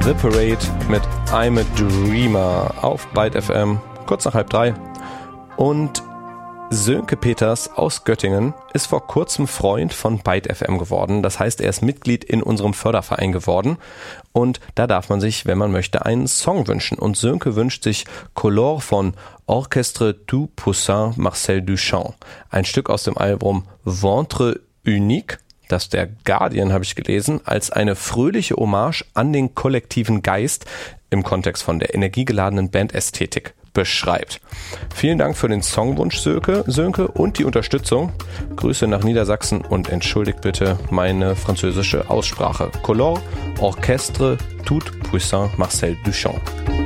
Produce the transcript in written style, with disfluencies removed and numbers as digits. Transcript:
The Parade mit I'm a Dreamer auf Byte FM, kurz nach 2:30. Und Sönke Peters aus Göttingen ist vor kurzem Freund von Byte FM geworden. Das heißt, er ist Mitglied in unserem Förderverein geworden. Und da darf man sich, wenn man möchte, einen Song wünschen. Und Sönke wünscht sich Color von Orchestre du Poussin Marcel Duchamp. Ein Stück aus dem Album Ventre Unique, das der Guardian, habe ich gelesen, als eine fröhliche Hommage an den kollektiven Geist im Kontext von der energiegeladenen Bandästhetik beschreibt. Vielen Dank für den Songwunsch, Sönke, und die Unterstützung. Grüße nach Niedersachsen und entschuldigt bitte meine französische Aussprache. Color, Orchestre, tout puissant Marcel Duchamp.